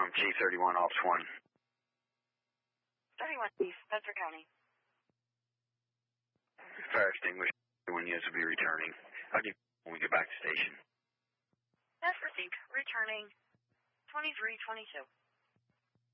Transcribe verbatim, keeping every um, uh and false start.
from G thirty-one, Ops one. thirty-one East, Spencer County. Fire extinguisher, one units will be returning. I'll give you when we get back to station. That's received. Returning twenty-three twenty-two.